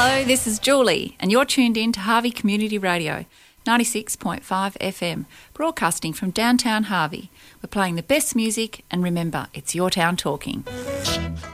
Hello, this is Julie, and you're tuned in to Harvey Community Radio, 96.5 FM, broadcasting from downtown Harvey. We're playing the best music, and remember, it's your town talking.